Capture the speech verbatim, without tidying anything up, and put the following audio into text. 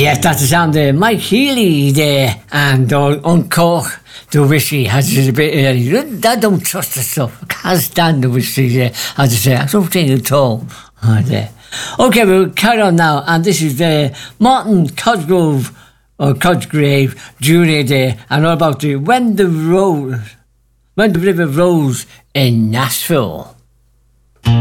yes, that's the sound there. Mike Healy there, and uh, Uncork the Whiskey has a bit. Uh, I don't trust the stuff. I can't stand the whiskey there. As I say, I don't think at all. Oh, there. Okay, we'll carry on now, and this is the uh, Martin Cosgrove or Cosgrave Junior there, and all about the when the rose, when the river rose in Nashville.